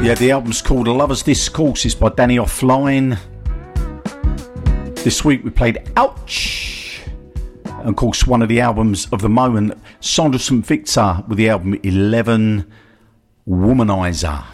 Yeah, the album's called Lover's Discourse. It's by Danny Offline. This week we played Ouch. And of course, one of the albums of the moment, Sandra St. Victor with the album 11 Womanizer.